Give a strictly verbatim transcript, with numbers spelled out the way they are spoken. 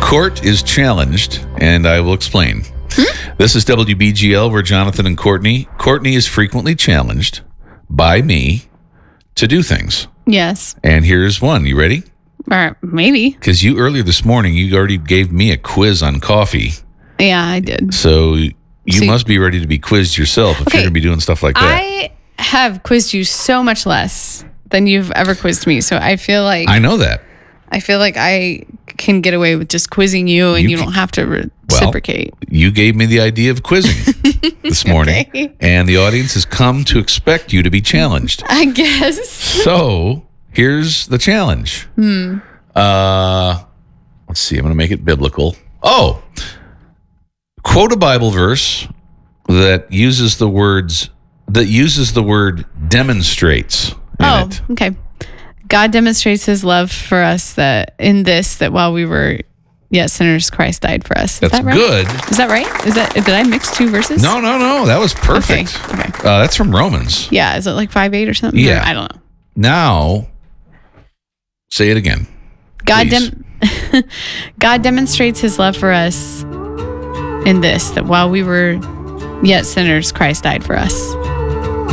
court is challenged, and I will explain. Hmm? This is W B G L, where Jonathan and Courtney. Courtney is frequently challenged by me to do things. Yes. And here's one. You ready? Or maybe. Because you earlier this morning, you already gave me a quiz on coffee. Yeah, I did. So you So must be ready to be quizzed yourself if Okay. you're going to be doing stuff like that. I have quizzed you so much less than you've ever quizzed me. So I feel like I know that. I feel like I can get away with just quizzing you, and You you, can- don't have to reciprocate. Well, you gave me the idea of quizzing this morning, Okay. and the audience has come to expect you to be challenged. I guess. So here's the challenge. Hmm. Uh, let's see. I'm going to make it biblical. Oh, quote a Bible verse that uses the words that uses the word demonstrates in Oh, it. okay. God demonstrates his love for us that in this, that while we were yet sinners, Christ died for us. Is That's that right? good. Is that right? Is that, did I mix two verses? No, no, no. That was perfect. Okay, okay. Uh, that's from Romans. Yeah. Is it like five, eight or something? Yeah. Or I don't know. Now, say it again. God, please. dem- God demonstrates his love for us in this, that while we were yet sinners, Christ died for us.